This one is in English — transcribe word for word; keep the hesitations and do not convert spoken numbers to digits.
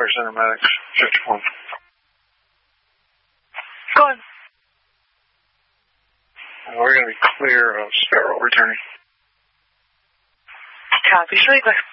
Fire Center Medics, fifty-one. Go on. And we're going to be clear of Sparrow returning. Copy, Sleeper.